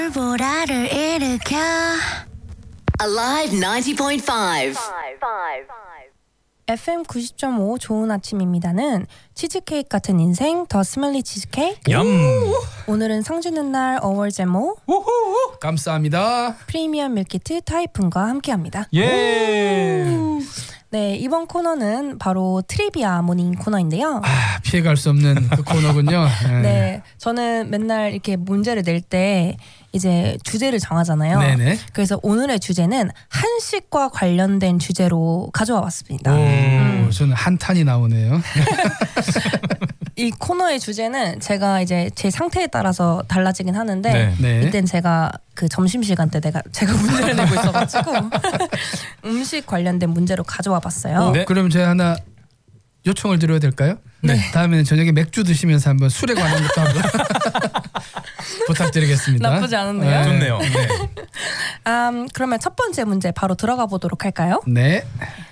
보라를 일으켜 Alive 90.5 FM 90.5 좋은 아침입니다는 치즈케이크 같은 인생 더 스멜리 치즈케이크. 얌. 오늘은 상주는 날 어월제모 우후. 감사합니다. 프리미엄 밀키트 타이푼과 함께합니다. 예. 네, 이번 코너는 바로 트리비아 모닝 코너인데요. 피해갈 수 없는 그 코너군요. 네, 저는 맨날 이렇게 문제를 낼 때 이제 주제를 정하잖아요. 네네. 그래서 오늘의 주제는 한식과 관련된 주제로 가져와 봤습니다. 저는 한탄이 나오네요. 이 코너의 주제는 제가 이제 제 상태에 따라서 달라지긴 하는데 네. 네. 이땐 제가 그 점심시간 때 제가 문제를 내고 있어가지고 음식 관련된 문제로 가져와 봤어요. 네. 그럼 제가 하나 요청을 드려야 될까요? 네. 다음에는 저녁에 맥주 드시면서 한번 술에 관한 것도 한번 부탁드리겠습니다. 나쁘지 않은데요? 네. 좋네요. 네. 그러면 첫 번째 문제 바로 들어가 보도록 할까요? 네.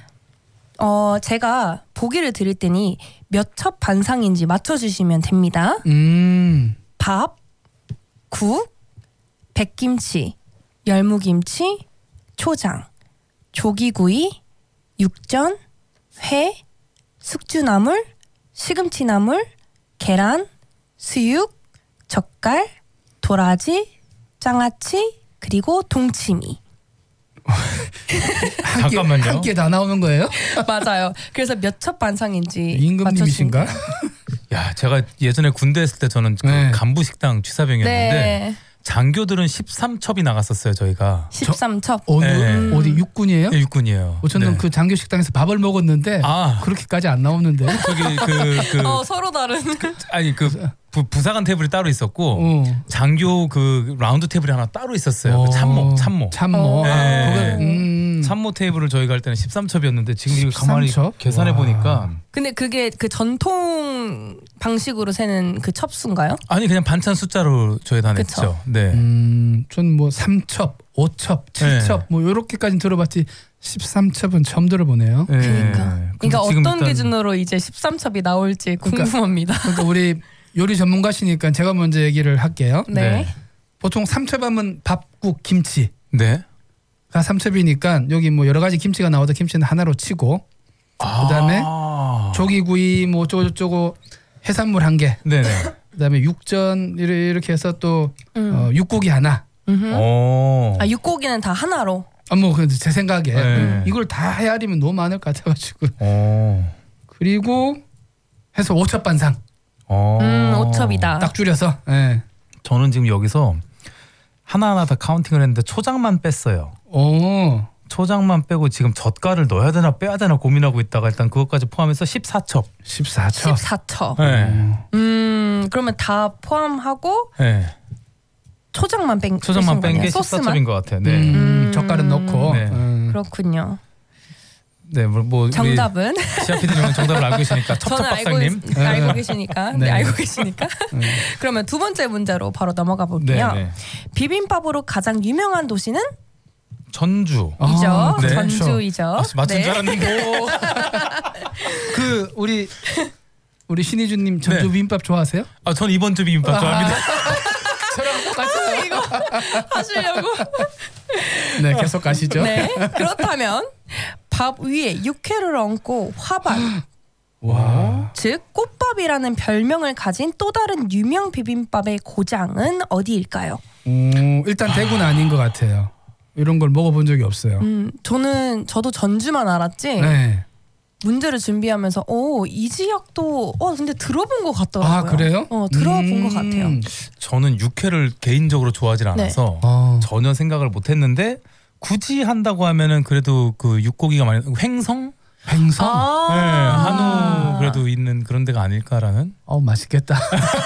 제가 보기를 드릴 테니 몇 첩 반상인지 맞춰주시면 됩니다. 밥, 국, 백김치, 열무김치, 초장, 조기구이, 육전, 회, 숙주나물, 시금치나물, 계란, 수육, 젓갈, 도라지, 장아찌, 그리고 동치미. 잠깐만요. 함께 다 나오는 거예요? 맞아요. 그래서 몇 첩 반상인지 임금님이신가? 야, 제가 예전에 군대 있을 때 저는 그 네. 간부 식당 취사병이었는데 네. 장교들은 13첩이 나갔었어요, 저희가. 13첩. 어디, 어디 육군이에요? 네, 육군이에요. 저는 네. 그 장교 식당에서 밥을 먹었는데 그렇게까지 안 나오는데. 저기 서로 다른. 아니 부사관 테이블이 따로 있었고 장교 그 라운드 테이블이 하나 따로 있었어요. 그 참모. 네. 참모 테이블을 저희가 할 때는 13첩이었는데 지금 이거 가만히 13첩? 계산해 보니까 근데 그게 그 전통 방식으로 세는 그 첩수인가요? 아니 그냥 반찬 숫자로 저희 다 냈죠. 그쵸? 네. 전 뭐 3첩, 5첩, 7첩 뭐 요렇게까지 들어봤지 13첩은 처음 들어보네요. 네. 그러니까 지금 어떤 일단 기준으로 이제 13첩이 나올지 궁금합니다. 그러니까 우리 요리 전문가시니까 제가 먼저 얘기를 할게요. 네. 보통 3첩 하면 밥국, 김치. 네. 가 3첩이니까 여기 뭐 여러 가지 김치가 나와도 김치는 하나로 치고 그다음에 조기구이 뭐 어쩌고저쩌고 해산물 한 개. 네네. 그다음에 육전 이렇게 해서 또 육고기 하나. 육고기는 다 하나로. 뭐 제 생각에 네. 이걸 다 헤아리면 너무 많을 것 같아가지고. 그리고 해서 5첩 반상. 5첩이다. 딱 줄여서. 네. 저는 지금 여기서 하나하나 다 카운팅을 했는데 초장만 뺐어요. 초장만 빼고 지금 젓갈을 넣어야 되나 빼야 되나 고민하고 있다가 일단 그것까지 포함해서 14첩. 14첩. 네. 그러면 다 포함하고 네. 초장만 뺀 게 소스만? 14첩인 것 같아요. 네. 젓갈은 넣고. 네. 그렇군요. 네, 뭐 정답은 시아 PD님은 정답을 알고 계시니까 저는 첩첩박사님. 알고 계시니까. 네. 알고 계시니까. 그러면 두 번째 문제로 바로 넘어가 볼게요. 네. 비빔밥으로 가장 유명한 도시는? 전주. 이죠. 네. 전주이죠. 맞춘 줄 알았는데. 그 우리 신희준님 전주 네. 비빔밥 좋아하세요? 전 이번 주 비빔밥 좋아합니다. 저랑 똑같아요. 이거 하시려고. 네, 계속 가시죠. 네. 그렇다면 밥 위에 육회를 얹고 화밥, 와. 즉 꽃밥이라는 별명을 가진 또 다른 유명 비빔밥의 고장은 어디일까요? 일단 대구는 아닌 것 같아요. 이런 걸 먹어본 적이 없어요. 저도 전주만 알았지. 네. 문제를 준비하면서 이 지역도 근데 들어본 것 같더라고요. 아, 그래요? 들어본 것 같아요. 저는 육회를 개인적으로 좋아하지 않아서 전혀 생각을 못했는데 굳이 한다고 하면은 그래도 그 육고기가 많이 횡성? 횡성? 네, 한우 그래도 있는 그런 데가 아닐까라는. 맛있겠다.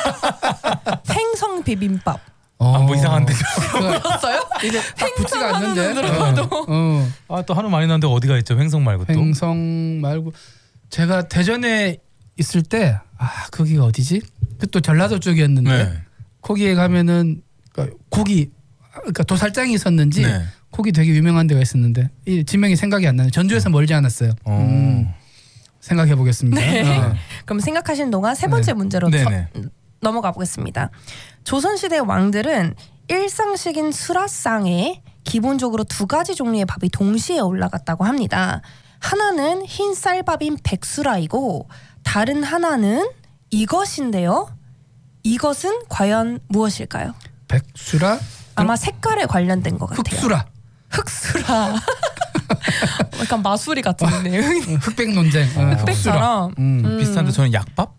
횡성 비빔밥. 뭐 이상한데. 들었어요? 이게 딱 붙지가 않는데. 또 한우 많이 나는데 어디가 있죠? 횡성 말고 또. 횡성 말고 제가 대전에 있을 때 거기가 어디지? 그 또 전라도 쪽이었는데 네. 거기에 가면은 고기 도살장이 있었는지 네. 고기 되게 유명한 데가 있었는데 이 지명이 생각이 안 나요. 전주에서 멀지 않았어요. 생각해 보겠습니다. 네. 그럼 생각하시는 동안 세 번째 문제로 네네. 넘어가 보겠습니다. 조선시대 왕들은 일상식인 수라상에 기본적으로 두 가지 종류의 밥이 동시에 올라갔다고 합니다. 하나는 흰 쌀밥인 백수라이고 다른 하나는 이것인데요. 이것은 과연 무엇일까요? 백수라? 아마 색깔에 관련된 것 같아요. 흑수라. 흑수라. 약간 마수리 같은 내용이. 흑백 논쟁. 흑백처럼. 비슷한데 저는 약밥?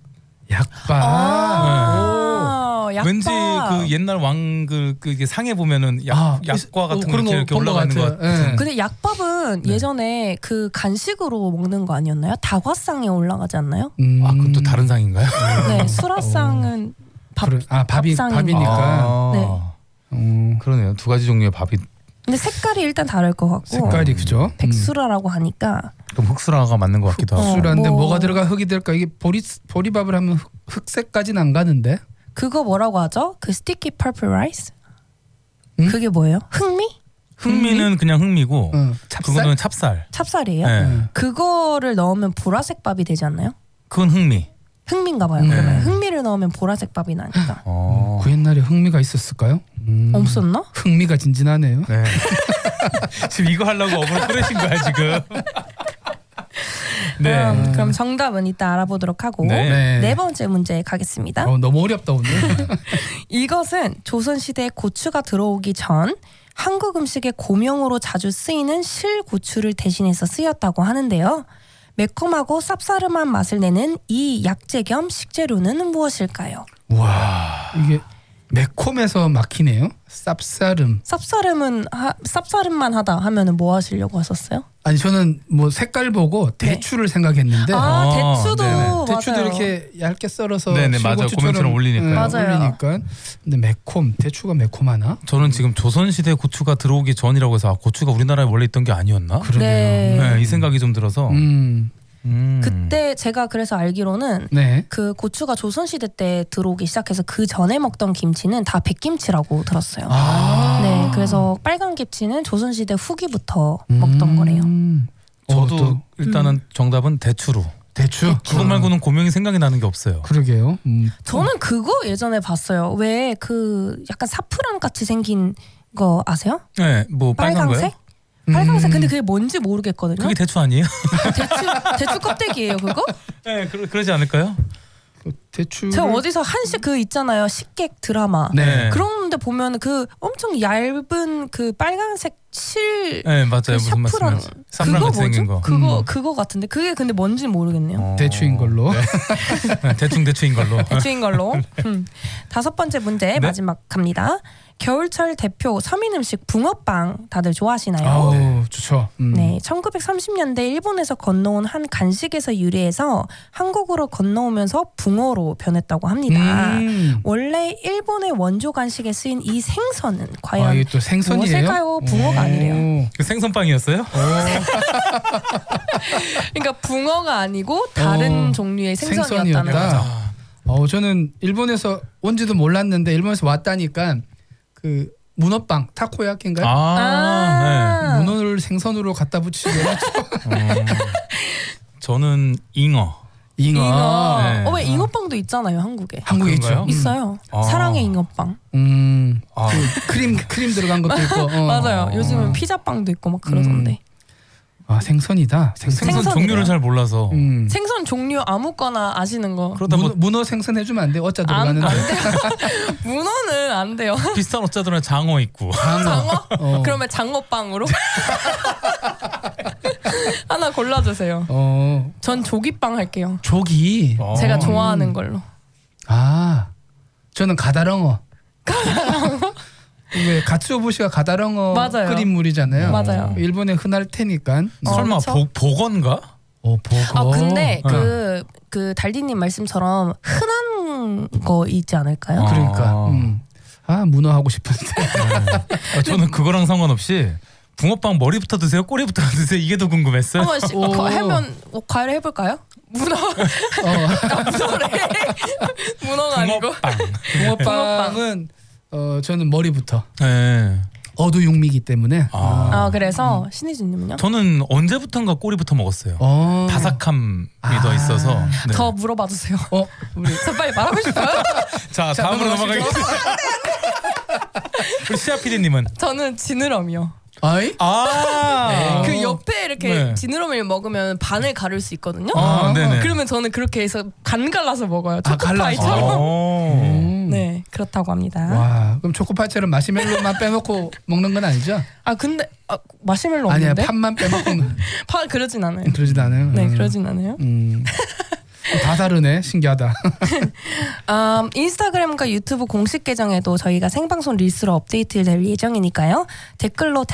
약밥. 왠지 그 옛날 왕그 이게 상에 보면은 약과 같은 거 이렇게 올라가 있는 것 같아요. 근데 약밥은 예전에 그 간식으로 먹는 거 아니었나요? 다과상에 올라가지 않나요? 아, 그건 또 다른 상인가요? 네, 수라상은 밥상이니까. 밥이니까. 네. 그러네요. 두 가지 종류의 밥이. 근데 색깔이 일단 다를 것 같고. 색깔이 그죠? 백수라라고 하니까. 그럼 흑수라가 맞는 것 같기도 하고. 흑수라인데 뭐가 들어가 흑이 들까? 이게 보리밥을 하면 흑색까지는 안 가는데. 그거 뭐라고 하죠? 그 스티키 퍼플 라이스? 그게 뭐예요? 흑미? 흑미는 그냥 흑미고 찹쌀? 그거는 찹쌀. 찹쌀이에요? 네. 그거를 넣으면 보라색 밥이 되지 않나요? 그건 흑미. 흑미인가 봐요. 그러면 흑미를 넣으면 보라색 밥이 나니까. 그 옛날에 흑미가 있었을까요? 없었나? 흑미가 진진하네요. 네. 지금 이거 하려고 어그로 끌으신 거야 지금. 네. 그럼 정답은 이따 알아보도록 하고 네 번째 문제 가겠습니다. 너무 어렵다 오늘. 이것은 조선시대에 고추가 들어오기 전 한국 음식의 고명으로 자주 쓰이는 실고추를 대신해서 쓰였다고 하는데요. 매콤하고 쌉싸름한 맛을 내는 이 약재 겸 식재료는 무엇일까요? 와, 이게 매콤해서 막히네요. 쌉싸름만 하다 하면은 뭐 하시려고 하셨어요? 아니 저는 뭐 색깔 보고 대추를 생각했는데 대추도 네네. 맞아요. 대추도 이렇게 얇게 썰어서 네네, 맞아요. 고명처럼 올리니까요. 맞아요. 올리니까. 근데 대추가 매콤하나? 저는 지금 조선시대 고추가 들어오기 전이라고 해서 고추가 우리나라에 원래 있던 게 아니었나? 네. 네, 이 생각이 좀 들어서 그때 제가 그래서 알기로는 네. 그 고추가 조선시대 때 들어오기 시작해서 그 전에 먹던 김치는 다 백김치라고 들었어요. 네, 그래서 빨간 김치는 조선시대 후기부터 먹던 거래요. 저도 일단은 정답은 대추로. 대추? 그거 말고는 고명이 생각이 나는 게 없어요. 그러게요. 저는 그거 예전에 봤어요. 왜 그 약간 사프란 같이 생긴 거 아세요? 네, 뭐 빨간 거요? 빨강색. 근데 그게 뭔지 모르겠거든요. 그게 대추 아니에요? 대추 껍데기예요, 그거? 네, 그러지 않을까요? 대추. 제가 어디서 한식 그 있잖아요, 식객 드라마. 네. 그런데 보면 그 엄청 얇은 그 빨간색 실. 네, 맞아요. 그 무슨 샤프란. 말씀이세요? 쌈랑 생긴 거. 그거 같은데 그게 근데 뭔지 모르겠네요. 대추인 걸로. 네, 대충인 걸로. 대추인 걸로. 다섯 번째 문제 네? 마지막 갑니다. 겨울철 대표 서민 음식 붕어빵 다들 좋아하시나요? 아우 좋죠. 네, 1930년대 일본에서 건너온 한 간식에서 유래해서 한국으로 건너오면서 붕어로 변했다고 합니다. 원래 일본의 원조 간식에 쓰인 이 생선은 과연 이게 또 생선이에요? 무엇일까요? 붕어가 아니래요. 그 생선빵이었어요? 그러니까 붕어가 아니고 다른 종류의 생선이었다는 거죠. 저는 일본에서 온지도 몰랐는데 일본에서 왔다니까 그 문어빵 타코야키인가요? 네. 문어를 생선으로 갖다 붙이면 저는 잉어. 잉어. 네. 왜 잉어빵도 있잖아요, 한국에. 한국에 있죠. 있어요. 사랑의 잉어빵. 그 크림 들어간 것도 있고. 맞아요. 요즘은 피자빵도 있고 막 그러던데. 생선이다. 생선 종류를 잘 몰라서. 생선 종류 아무거나 아시는 거. 그러다 문어 생선 해주면 안 돼? 어짜 들어가는데. 안 돼요. 문어는 안 돼요. 비슷한 어짜들은 장어 있고. 장어? 그러면 장어빵으로? 하나 골라주세요. 전 조기빵 할게요. 조기. 제가 좋아하는 걸로. 저는 가다랑어. 왜 가츠오부시가 가다랑어 맞아요. 끓인 물이잖아요. 맞아요. 일본에 흔할 테니까. 설마 그쵸? 복어인가? 복어. 근데 그 달디님 말씀처럼 흔한 거 있지 않을까요? 그러니까. 문어 하고 싶은데. 저는 그거랑 상관없이 붕어빵 머리부터 드세요? 꼬리부터 드세요? 이게 더 궁금했어요. 한번 해면 과외를 해볼까요? 문어. 문어래. 문어가 아니고. 붕어빵은 저는 머리부터. 네. 어두육미기 때문에. 그래서 신희준님은요? 저는 언제부턴가 꼬리부터 먹었어요. 바삭함이 더 있어서. 네. 더 물어봐 주세요. 저 빨리 말하고 싶어요. 자, 다음으로 넘어가겠습니다. 우리 시아 PD님은 저는 지느러미요. 아이? 그 옆에 이렇게 네. 지느러미를 먹으면 반을 가를 수 있거든요. 네네. 그러면 저는 그렇게 해서 간 갈라서 먹어요. 갈라서. 초코파이처럼. 네, 그렇다고 합니다. 와, 그럼 초코파이처럼 마시멜로만 빼먹고 먹는 건 아니죠? 아 근데 마시멜로 아니야, 없는데? 팥만 빼먹고 그러진 않아요. 그러진 않아요. 네, 그러진 않아요. 다 다르네. 신기하다. 인스타그램과 유튜브 공식 계정에도 저희가 생방송 릴스로 업데이트될 예정이니까요. 댓글로